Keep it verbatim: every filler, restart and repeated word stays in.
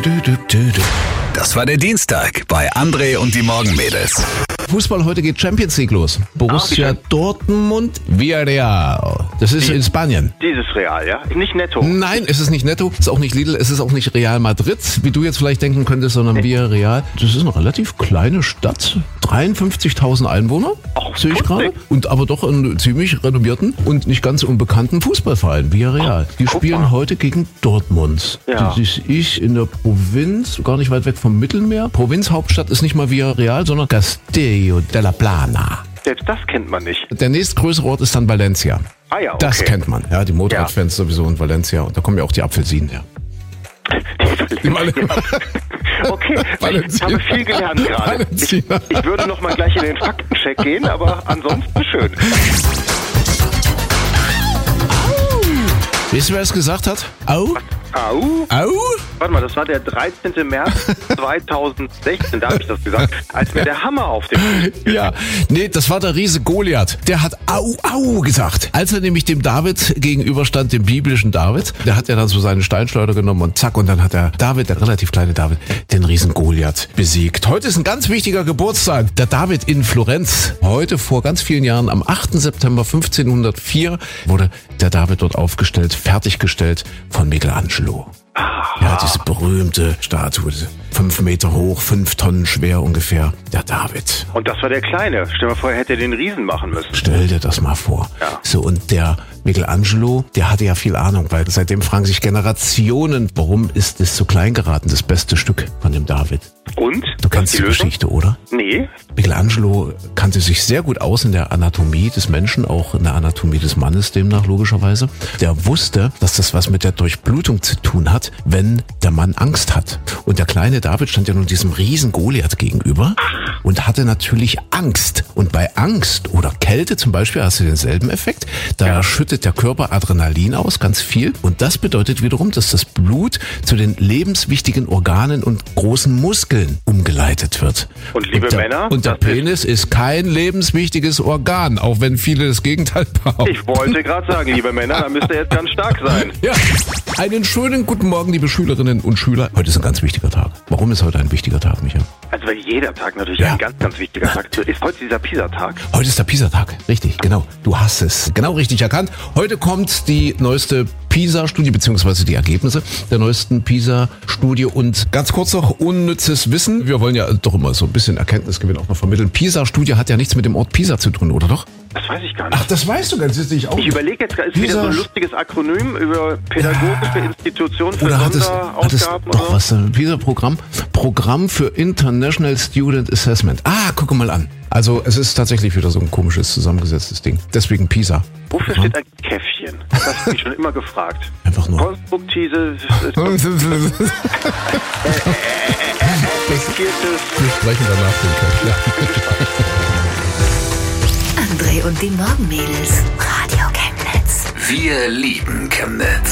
Das war der Dienstag bei André und die Morgenmädels. Fußball, heute geht Champions League los. Borussia Ah, Dortmund, Villarreal. Das ist in Spanien. Dieses Real, ja? Nicht netto. Nein, es ist nicht Netto, es ist auch nicht Lidl, es ist auch nicht Real Madrid, wie du jetzt vielleicht denken könntest, sondern Villarreal. Das ist eine relativ kleine Stadt, dreiundfünfzigtausend Einwohner, Ach, sehe ich gerade. putzig. Und aber doch einen ziemlich renommierten und nicht ganz unbekannten Fußballverein, Villarreal. Die guck spielen mal. heute gegen Dortmund. Ja. Das ist ich in der Provinz, gar nicht weit weg vom Mittelmeer. Provinzhauptstadt ist nicht mal Villarreal, sondern Castello de la Plana. Selbst das kennt man nicht. Der nächstgrößere Ort ist dann Valencia. Ah ja, okay. Das kennt man, ja, die Motorradfans sowieso in Valencia. Und da kommen ja auch die Apfelsinen her. Die Valencia. Okay, ich Valencia. habe viel gelernt gerade. Ich, Valencia. ich würde noch mal gleich in den Faktencheck gehen, aber ansonsten schön. Weißt du, wer es gesagt hat? Au? Au. Au? Warte mal, das war der dreizehnten März zweitausendsechzehn, da habe ich das gesagt, als mir der Hammer auf den Fuß fiel. Ja, nee, das war der Riese Goliath. Der hat Au, Au gesagt. Als er nämlich dem David gegenüberstand, dem biblischen David, der hat ja dann so seine Steinschleuder genommen und zack, und dann hat der David, der relativ kleine David, den Riesen Goliath besiegt. Heute ist ein ganz wichtiger Geburtstag. Der David in Florenz. Heute vor ganz vielen Jahren, am achten September fünfzehnhundertvier, wurde der David dort aufgestellt, fertiggestellt von Michelangelo. Ja, diese berühmte Statue, diese fünf Meter hoch, fünf Tonnen schwer ungefähr, der David. Und das war der Kleine. Stell dir mal vor, er hätte den Riesen machen müssen. Stell dir das mal vor. Ja. So, und der Michelangelo, der hatte ja viel Ahnung, weil seitdem fragen sich Generationen, warum ist es so klein geraten, das beste Stück von dem David. Und? Du kennst Was die, ist Lösung? Geschichte, oder? Nee. Michelangelo kannte sich sehr gut aus in der Anatomie des Menschen, auch in der Anatomie des Mannes demnach logischerweise. Der wusste, dass das was mit der Durchblutung zu tun hat, wenn der Mann Angst hat. Und der kleine David stand ja nun diesem riesen Goliath gegenüber und hatte natürlich Angst. Und bei Angst oder Kälte zum Beispiel hast du denselben Effekt. Da Ja. schüttet der Körper Adrenalin aus, ganz viel. Und das bedeutet wiederum, dass das Blut zu den lebenswichtigen Organen und großen Muskeln umgeleitet wird. Und liebe der, Männer, Und der das ist- Penis ist kein lebenswichtiges Organ, auch wenn viele das Gegenteil behaupten. Ich wollte gerade sagen, liebe Männer, da müsst ihr jetzt ganz stark sein. Ja. Einen schönen guten Morgen, liebe Schülerinnen und Schüler. Heute ist ein ganz wichtiger Tag. Warum ist heute ein wichtiger Tag, Micha? Also weil jeder Tag natürlich Ja. ein ganz, ganz wichtiger Tag ist. Ist heute dieser Pisa-Tag? Heute ist der PISA-Tag. Richtig, genau. Du hast es genau richtig erkannt. Heute kommt die neueste PISA-Studie, beziehungsweise die Ergebnisse der neuesten PISA-Studie. Und ganz kurz noch unnützes Wissen. Wir wollen ja doch immer so ein bisschen Erkenntnisgewinn auch noch vermitteln. PISA-Studie hat ja nichts mit dem Ort Pisa zu tun, oder doch? Das weiß ich gar nicht. Ach, das weißt du ganz sicher auch. Ich überlege jetzt, ist wieder so ein lustiges Akronym über pädagogische Institutionen für Oder hat es, hat es Sonderausgaben doch oder was, ein PISA-Programm? Programm für International Student Assessment. Ah, guck mal an. Also es ist tatsächlich wieder so ein komisches, zusammengesetztes Ding. Deswegen PISA. Wofür steht ein Käffchen? Das habe ich mich schon immer gefragt. Einfach nur. Konstruktive, Wir sprechen danach den Kaffee. André und die Morgenmädels. Radio Chemnitz. Wir lieben Chemnitz.